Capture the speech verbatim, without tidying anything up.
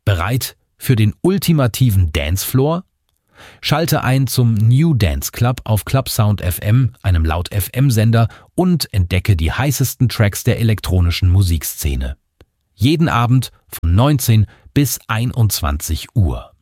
Bereit für den ultimativen Dancefloor? Schalte ein zum New Dance Club auf Clubsound F M, einem Laut-F M-Sender, und entdecke die heißesten Tracks der elektronischen Musikszene. Jeden Abend von neunzehn bis einundzwanzig Uhr.